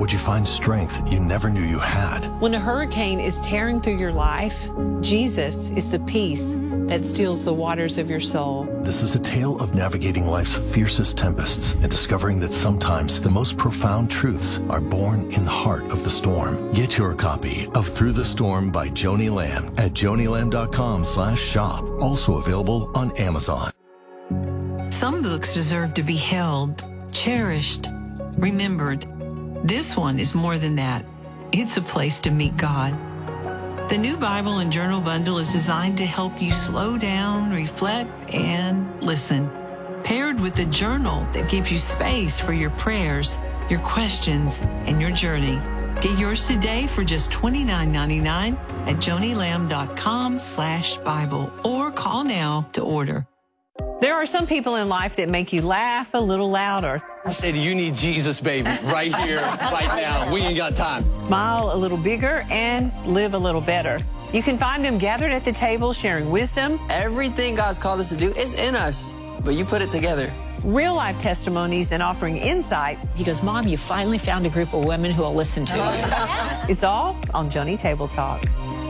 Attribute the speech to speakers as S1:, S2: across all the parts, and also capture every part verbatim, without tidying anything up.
S1: would you find strength you never knew you had?
S2: When a hurricane is tearing through your life, Jesus is the peace that steals the waters of your soul.
S1: This is a tale of navigating life's fiercest tempests and discovering that sometimes the most profound truths are born in the heart of the storm. Get your copy of Through the Storm by Joni Lamb at joni lamb dot com slash shop. Also available on Amazon.
S3: Some books deserve to be held, cherished, remembered. This one is more than that. It's a place to meet God. The new Bible and Journal Bundle is designed to help you slow down, reflect, and listen. Paired with a journal that gives you space for your prayers, your questions, and your journey. Get yours today for just twenty-nine ninety-nine at joni lamb dot com slash Bible or call now to order.
S2: There are some people in life that make you laugh a little louder.
S4: I said, you need Jesus, baby, right here, right now. We ain't got time.
S2: Smile a little bigger and live a little better. You can find them gathered at the table sharing wisdom.
S5: Everything God's called us to do is in us, but you put it together.
S2: Real life testimonies and offering insight.
S6: He goes, Mom, you finally found a group of women who will listen to you.
S2: It's all on Joni Table Talk.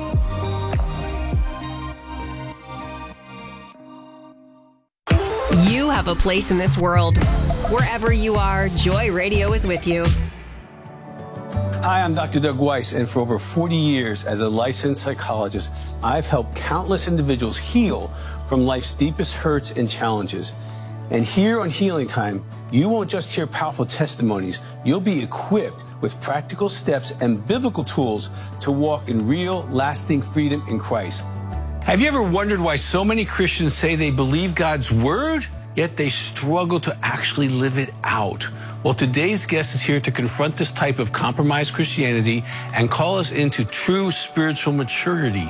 S7: You have a place in this world. Wherever you are, Joy Radio is with you.
S8: Hi, I'm Doctor Doug Weiss, and for over forty years as a licensed psychologist, I've helped countless individuals heal from life's deepest hurts and challenges. And here on Healing Time, you won't just hear powerful testimonies, you'll be equipped with practical steps and biblical tools to walk in real, lasting freedom in Christ. Have you ever wondered why so many Christians say they believe God's word, yet they struggle to actually live it out? Well, today's guest is here to confront this type of compromised Christianity and call us into true spiritual maturity.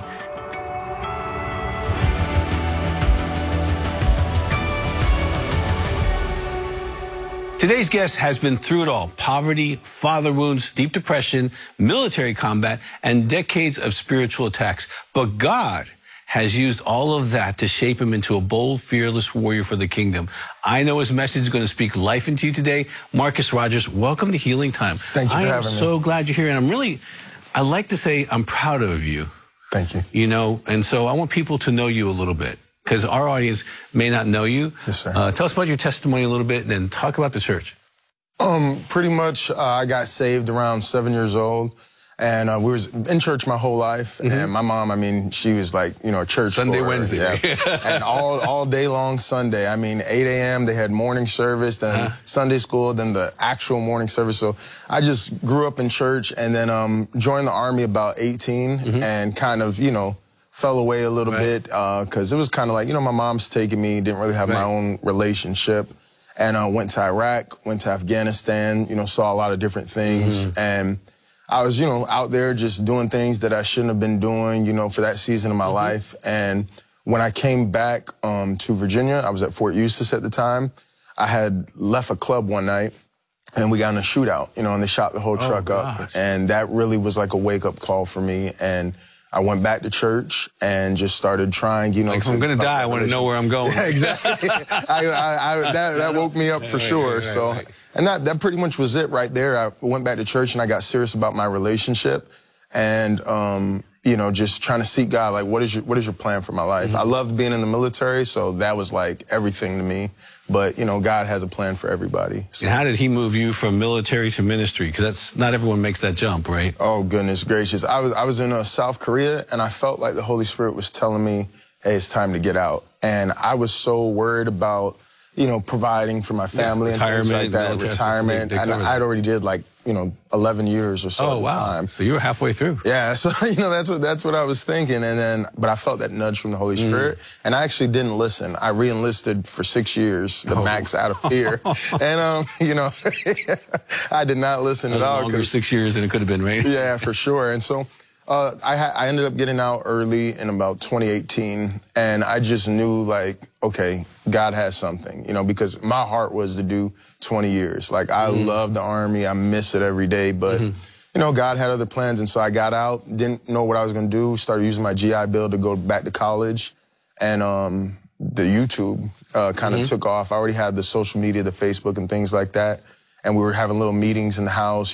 S8: Today's guest has been through it all: poverty, father wounds, deep depression, military combat, and decades of spiritual attacks. But God has used all of that to shape him into a bold, fearless warrior for the kingdom. I know his message is going to speak life into you today. Marcus Rogers, welcome to Healing Time.
S9: Thank you for having me.
S8: I am so glad you're here, and I'm really, I like to say I'm proud of you.
S9: Thank you.
S8: You know, and so I want people to know you a little bit, because our audience may not know you.
S9: Yes, sir.
S8: Uh, tell us about your testimony a little bit, and then talk about the church.
S9: Um, pretty much, uh, I got saved around seven years old. And uh, we was in church my whole life, mm-hmm. and my mom, I mean, she was like, you know, a church
S8: Sunday,
S9: goer,
S8: Wednesday,
S9: yeah. And all all day long Sunday. I mean, eight a m they had morning service, then uh-huh. Sunday school, then the actual morning service. So I just grew up in church, and then um, joined the Army about eighteen, mm-hmm. and kind of, you know, fell away a little right. bit because uh, it was kind of like, you know, my mom's taking me, didn't really have right. my own relationship, and uh, went to Iraq, went to Afghanistan, you know, saw a lot of different things, mm-hmm. and I was, you know, out there just doing things that I shouldn't have been doing, you know, for that season of my mm-hmm. life. And when I came back um, to Virginia, I was at Fort Eustis at the time. I had left a club one night, and we got in a shootout, you know, and they shot the whole
S8: oh,
S9: truck
S8: gosh.
S9: up. And that really was like a wake-up call for me. And I went back to church and just started trying, you know.
S8: Like, if I'm going to die, I want to know where I'm going.
S9: Yeah, exactly. I, I, I, that, that woke me up for
S8: right,
S9: sure.
S8: Right, right,
S9: so.
S8: right.
S9: And that, that pretty much was it right there. I went back to church and I got serious about my relationship and, um, you know, just trying to seek God. Like, what is your, what is your plan for my life? Mm-hmm. I loved being in the military, so that was like everything to me. But, you know, God has a plan for everybody. So.
S8: And how did he move you from military to ministry? Because that's not everyone makes that jump, right?
S9: Oh, goodness gracious. I was, I was in uh, South Korea, and I felt like the Holy Spirit was telling me, hey, it's time to get out. And I was so worried about, you know, providing for my family yeah, and things like that, retirement. And I'd already did like, you know, eleven years or so
S8: oh,
S9: at the
S8: wow.
S9: time.
S8: So you were halfway through.
S9: Yeah, so, you know, that's what, that's what I was thinking. And then, but I felt that nudge from the Holy Spirit. Mm. And I actually didn't listen. I re-enlisted for six years, the oh. max out of fear. And, um, you know, I did not listen
S8: at
S9: all.
S8: Longer six years than it could have been, right?
S9: Yeah, for sure. And so, Uh, I, ha I ended up getting out early in about twenty eighteen, and I just knew, like, okay, God has something, you know, because my heart was to do twenty years. Like, I mm-hmm. love the Army. I miss it every day, but, mm-hmm. you know, God had other plans, and so I got out, didn't know what I was going to do, started using my G I Bill to go back to college, and um, the YouTube uh, kind of mm-hmm. took off. I already had the social media, the Facebook and things like that, and we were having little meetings in the house.